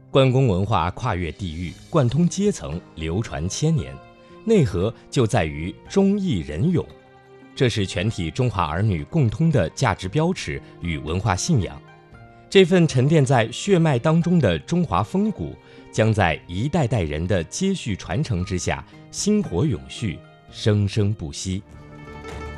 关公文化跨越地域，贯通阶层，流传千年，内核就在于忠义仁勇，这是全体中华儿女共通的价值标尺与文化信仰。这份沉淀在血脉当中的中华风骨，将在一代代人的接续传承之下，薪火永续，生生不息。